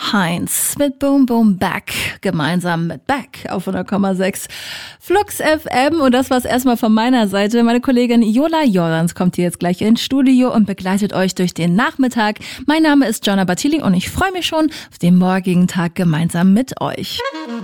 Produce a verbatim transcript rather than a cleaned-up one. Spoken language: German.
Heinz mit Boom Boom Back, gemeinsam mit Back auf hundert Komma sechs Flux F M. Und das war's erstmal von meiner Seite. Meine Kollegin Jola Jorans kommt hier jetzt gleich ins Studio und begleitet euch durch den Nachmittag. Mein Name ist Gianna Battili und ich freue mich schon auf den morgigen Tag gemeinsam mit euch.